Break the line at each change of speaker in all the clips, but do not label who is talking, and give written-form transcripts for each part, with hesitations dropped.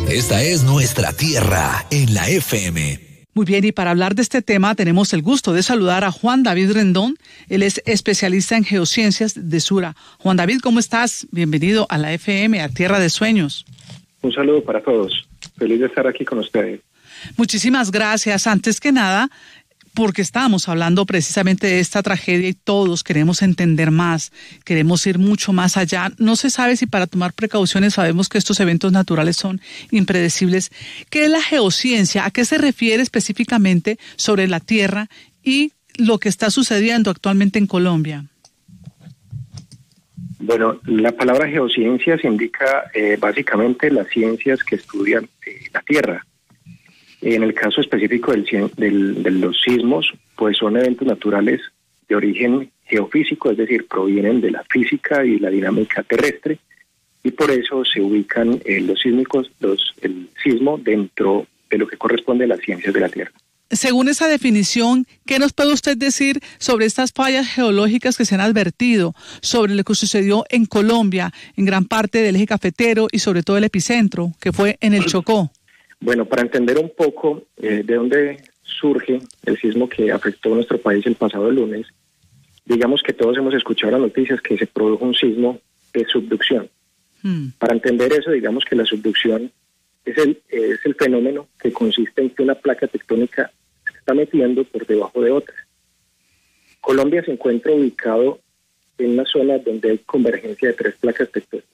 Esta es nuestra tierra en la FM.
Muy bien, y para hablar de este tema tenemos el gusto de saludar a Juan David Rendón. Él es especialista en geociencias de Sura. Juan David, ¿cómo estás? Bienvenido a la FM, a Tierra de Sueños.
Un saludo para todos. Feliz de estar aquí con ustedes.
Muchísimas gracias. Antes que nada, porque estábamos hablando precisamente de esta tragedia y todos queremos entender más, queremos ir mucho más allá. No se sabe si para tomar precauciones, sabemos que estos eventos naturales son impredecibles. ¿Qué es la geociencia? ¿A qué se refiere específicamente sobre la Tierra y lo que está sucediendo actualmente en Colombia?
Bueno, la palabra geociencias indica básicamente las ciencias que estudian la Tierra. En el caso específico de los sismos, pues son eventos naturales de origen geofísico, es decir, provienen de la física y la dinámica terrestre, y por eso se ubican el sismo dentro de lo que corresponde a las ciencias de la Tierra.
Según esa definición, ¿qué nos puede usted decir sobre estas fallas geológicas que se han advertido, sobre lo que sucedió en Colombia, en gran parte del eje cafetero y sobre todo el epicentro, que fue en el Chocó?
Bueno, para entender un poco de dónde surge el sismo que afectó a nuestro país el pasado lunes, digamos que todos hemos escuchado las noticias que se produjo un sismo de subducción. Para entender eso, digamos que la subducción es el fenómeno que consiste en que una placa tectónica se está metiendo por debajo de otra. Colombia se encuentra ubicado en una zona donde hay convergencia de tres placas tectónicas.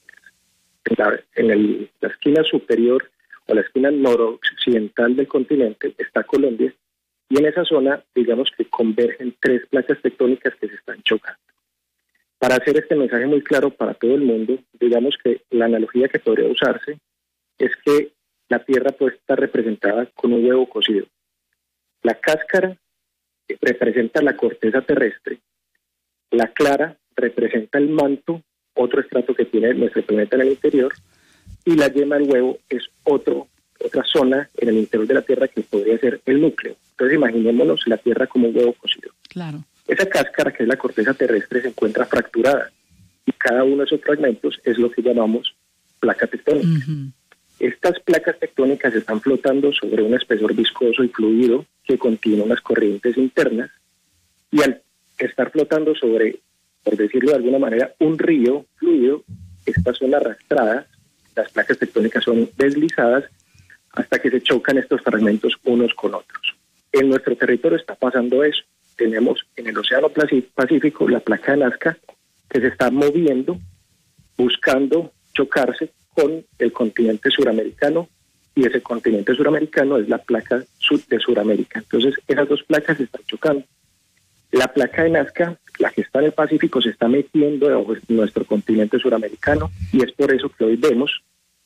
En la esquina superior o la esquina noroccidental del continente está Colombia, y en esa zona, digamos que convergen tres placas tectónicas que se están chocando. Para hacer este mensaje muy claro para todo el mundo, digamos que la analogía que podría usarse es que la Tierra puede estar representada con un huevo cocido. La cáscara representa la corteza terrestre, la clara representa el manto, otro estrato que tiene nuestro planeta en el interior, y la yema del huevo es otra zona en el interior de la Tierra que podría ser el núcleo. Entonces imaginémonos la Tierra como un huevo cocido.
Claro.
Esa cáscara, que es la corteza terrestre, se encuentra fracturada, y cada uno de esos fragmentos es lo que llamamos placa tectónica. Uh-huh. Estas placas tectónicas están flotando sobre un espesor viscoso y fluido que contiene unas corrientes internas, y al estar flotando sobre, por decirlo de alguna manera, un río fluido, estas son arrastradas, las placas tectónicas son deslizadas hasta que se chocan estos fragmentos unos con otros. En nuestro territorio está pasando eso. Tenemos en el Océano Pacífico la placa de Nazca que se está moviendo, buscando chocarse con el continente suramericano, y ese continente suramericano es la placa de Suramérica. Entonces esas dos placas se están chocando. La placa de Nazca, la que está en el Pacífico, se está metiendo debajo de nuestro continente suramericano, y es por eso que hoy vemos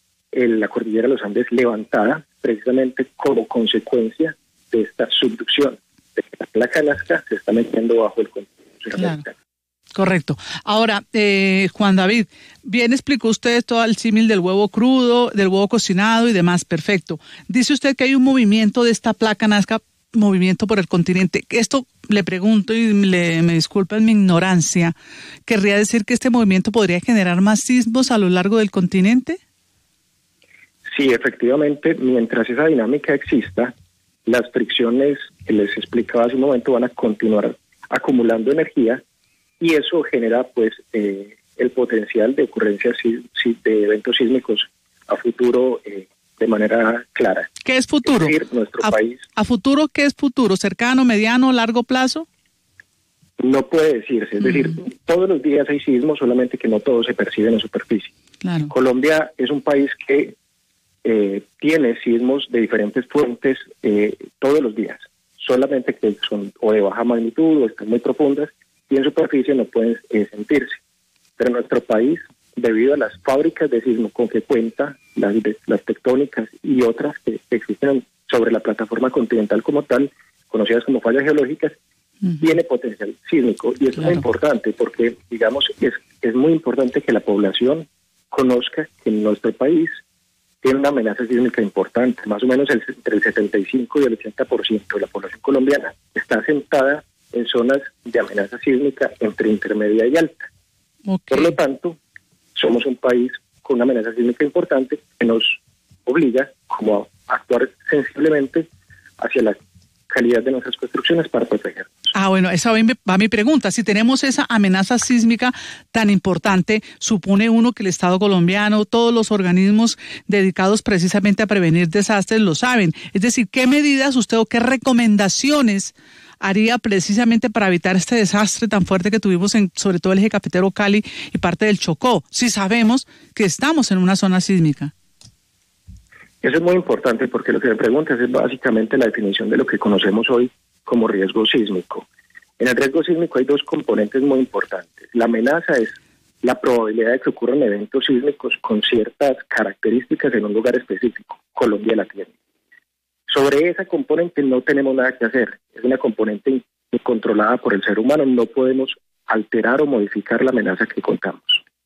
la cordillera de los Andes levantada, precisamente como consecuencia de esta subducción, de que la placa de Nazca se está metiendo bajo el continente suramericano.
Claro. Correcto. Ahora, Juan David, bien explicó usted todo el símil del huevo crudo, del huevo cocinado y demás, perfecto. Dice usted que hay un movimiento de esta placa Nazca, movimiento por el continente. Esto le pregunto y me disculpan mi ignorancia, ¿querría decir que este movimiento podría generar más sismos a lo largo del continente?
Sí, efectivamente, mientras esa dinámica exista, las fricciones que les explicaba hace un momento van a continuar acumulando energía, y eso genera pues el potencial de ocurrencia de eventos sísmicos a futuro de manera clara.
¿Qué es futuro?
Es decir, nuestro país...
¿A futuro qué es futuro? ¿Cercano, mediano, largo plazo?
No puede decirse, es decir, todos los días hay sismos, solamente que no todos se perciben en superficie.
Claro.
Colombia es un país que tiene sismos de diferentes fuentes todos los días, solamente que son o de baja magnitud o están muy profundas, y en superficie no pueden sentirse. Pero nuestro país, debido a las fábricas de sismo con que cuenta, las tectónicas y otras que existen sobre la plataforma continental como tal, conocidas como fallas geológicas, tiene potencial sísmico. Y eso es muy importante porque, digamos, es muy importante que la población conozca que en nuestro país tiene una amenaza sísmica importante. Más o menos entre el 75 y el 80% de la población colombiana está asentada en zonas de amenaza sísmica entre intermedia y alta. Okay. Por lo tanto, somos un país con una amenaza sísmica importante que nos obliga como a actuar sensiblemente hacia la calidad de nuestras construcciones para protegernos.
Bueno, esa va mi pregunta. Si tenemos esa amenaza sísmica tan importante, supone uno que el Estado colombiano, todos los organismos dedicados precisamente a prevenir desastres lo saben. Es decir, ¿qué medidas usted o qué recomendaciones haría precisamente para evitar este desastre tan fuerte que tuvimos en sobre todo el eje cafetero Cali y parte del Chocó, si sabemos que estamos en una zona sísmica?
Eso es muy importante porque lo que me preguntas es básicamente la definición de lo que conocemos hoy como riesgo sísmico. En el riesgo sísmico hay dos componentes muy importantes. La amenaza es la probabilidad de que ocurran eventos sísmicos con ciertas características en un lugar específico. Colombia la tiene. Sobre esa componente no tenemos nada que hacer. Es una componente incontrolada por el ser humano. No podemos alterar o modificar la amenaza que contamos.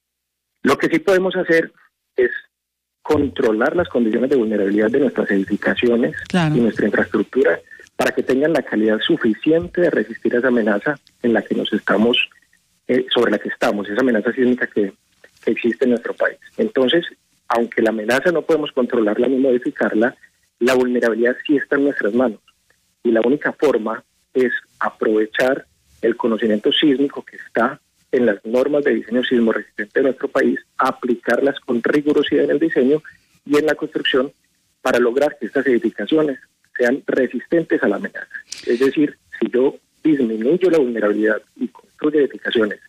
Lo que sí podemos hacer es controlar las condiciones de vulnerabilidad de nuestras edificaciones y nuestra infraestructura para que tengan la calidad suficiente de resistir a esa amenaza en la que nos estamos, sobre la que estamos, esa amenaza sísmica que existe en nuestro país. Entonces, aunque la amenaza no podemos controlarla ni modificarla, la vulnerabilidad sí está en nuestras manos. Y la única forma es aprovechar el conocimiento sísmico que está en las normas de diseño sismo resistente de nuestro país, aplicarlas con rigurosidad en el diseño y en la construcción para lograr que estas edificaciones sean resistentes a la amenaza. Es decir, si yo disminuyo la vulnerabilidad y construyo edificaciones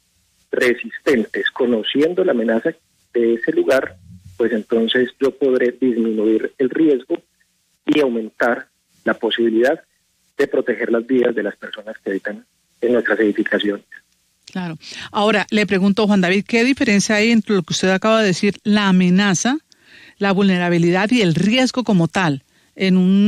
resistentes conociendo la amenaza de ese lugar, pues entonces yo podré disminuir el riesgo y aumentar la posibilidad de proteger las vidas de las personas que habitan en nuestras edificaciones.
Claro. Ahora, le pregunto, Juan David, ¿qué diferencia hay entre lo que usted acaba de decir, la amenaza, la vulnerabilidad y el riesgo como tal, en un